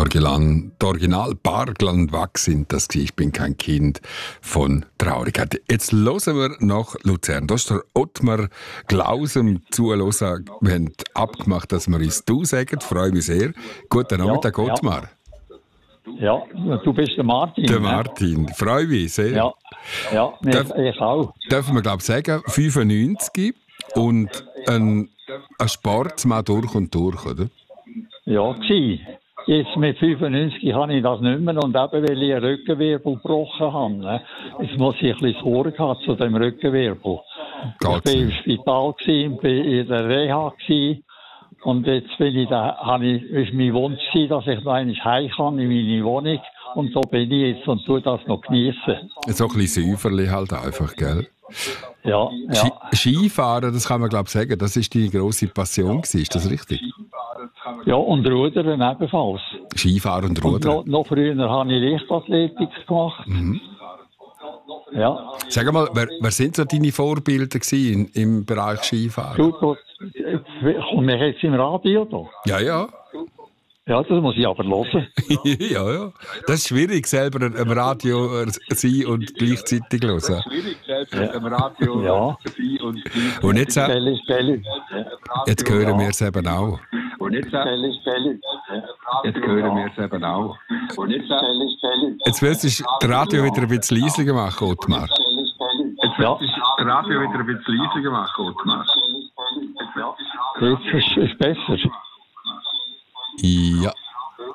Die Original Bargland Wachs sind das gewesen. Ich bin kein Kind von Traurigkeit. Jetzt hören wir nach Luzern. Da ist der Ottmar Glausem zuhören. Wir haben abgemacht, dass wir uns «du» sagen. Freue mich sehr. Guten Nachmittag, Ottmar. Ja, du bist der Martin. Der Martin. Freue mich sehr. Ja, ich auch. Dürfen wir, glaube ich, sagen, 95 und ein Sportsmann durch und durch, oder? Ja, gewesen. Jetzt mit 95 habe ich das nicht mehr und eben, weil ich einen Rückenwirbel gebrochen habe. Ne? Jetzt muss ich ein bisschen Sorge haben zu dem Rückenwirbel. Ich war im Spital, bin in der Reha und jetzt bin ich da, ist mein Wunsch gewesen, dass ich noch einmal heim kann in meine Wohnung und so bin ich jetzt und tue das noch genießen. So ein bisschen Säuferli halt einfach, gell? Ja. Skifahren, das kann man glaube ich sagen, das ist deine grosse Passion gewesen, ist das richtig? Ja, und Rudern ebenfalls. Skifahren und Rudern? Und noch früher habe ich Leichtathletik gemacht. Mhm. Ja. Sag mal, wer sind so deine Vorbilder gewesen im Bereich Skifahren? Kommen wir jetzt im Radio da? Ja. Ja, das muss ich aber hören. ja. Das ist schwierig, selber am Radio sein und gleichzeitig hören. Das ist schwierig, selber am Radio sein und gleichzeitig. Und jetzt, jetzt hören wir es eben auch. Und jetzt hören wir es eben auch. Und jetzt willst du das Radio wieder ein bisschen leiser machen, Ottmar. Jetzt willst du das Radio wieder ein bisschen leiser machen, Ottmar. Jetzt ist besser. Ja.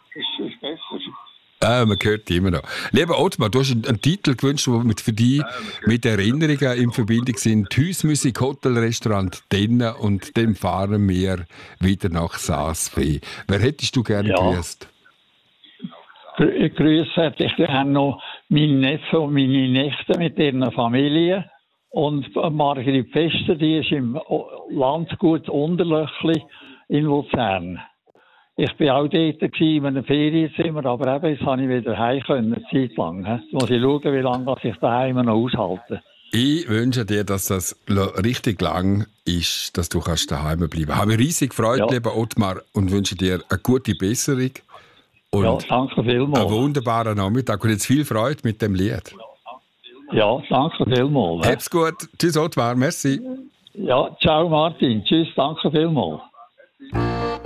Man hört die immer noch. Lieber Ottmar, du hast einen Titel gewünscht, der für dich mit Erinnerungen in Verbindung sind. Hausmusik, Hotel, Restaurant, Denne und dann fahren wir wieder nach Saas-Fee. Wer hättest du gerne gegrüßt? Grüße hätte ich gerne noch meinen Neffe und meine Nichte mit ihren Familien. Und Margrit Pester, die ist im Landgut Unterlöchli in Luzern. Ich war auch dort in einem Ferienzimmer, aber eben, jetzt habe ich wieder heim können, eine Zeit lang. Jetzt muss ich schauen, wie lange ich daheim noch aushalte. Ich wünsche dir, dass das richtig lang ist, dass du daheim bleiben kannst. Habe mich riesig gefreut, lieber Ottmar, und wünsche dir eine gute Besserung. Und danke vielmals. Einen wunderbaren Nachmittag und jetzt viel Freude mit dem Lied. Ja, danke vielmals. Hab's gut. Tschüss, Ottmar. Merci. Ja, ciao Martin. Tschüss, danke vielmals.